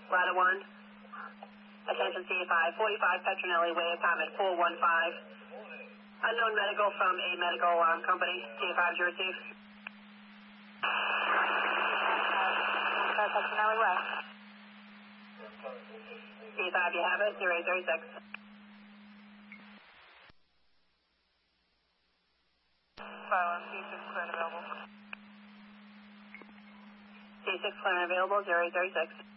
Ladder 1. Attention C5, 45 Petronelli Way, apartment 415. Unknown medical from a medical company. C5, do you receive? Petronelli Way. C5, you have it? 0836. C6 clear and available. C6 clear and available, 0836.